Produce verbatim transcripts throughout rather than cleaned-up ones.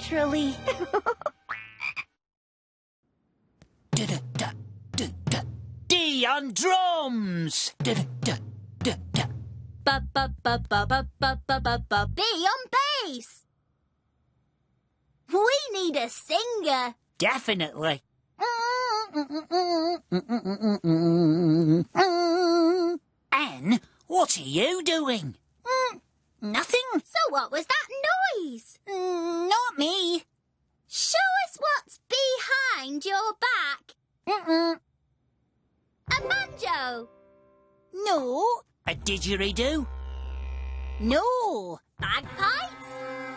naturally. D on drums. Ba ba ba ba ba ba ba ba ba. B on bass. We need a singer. Definitely. Anne, what are you doing? Mm, nothing. So what was that noise? Mm, not me. Show us what's behind your back. Mm-mm. A banjo. No. A didgeridoo? No. Bagpipes.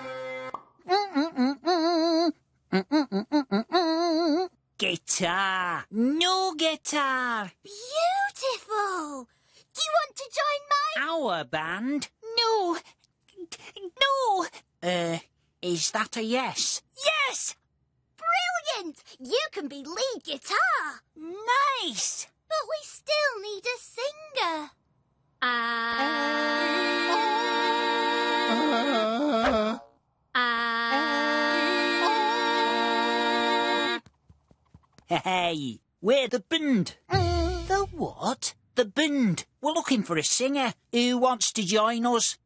Mm-mm-mm-mm. Mm-mm-mm-mm-mm. Guitar. No guitar. Beautiful. Do you want to join my... Our band? No. No. Uh, is that a yes? Yes. Brilliant. You can be lead guitar. Nice. But we still need a singer. Ah. Uh. Ah. Hey, we're the band. Mm. The what? The band. We're looking for a singer. Who wants to join us?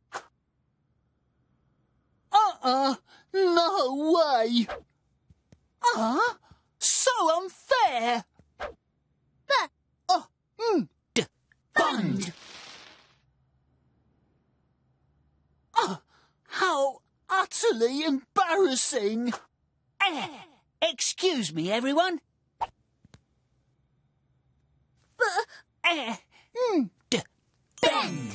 Uh-uh. No way. Huh? So unfair. But Oh, mm. D band. Oh, how utterly embarrassing. Eh, excuse me, everyone. but Eh, Mm. d bend.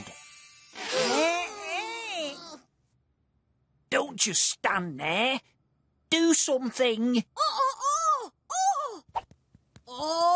Don't just stand there. Do something. oh oh oh oh.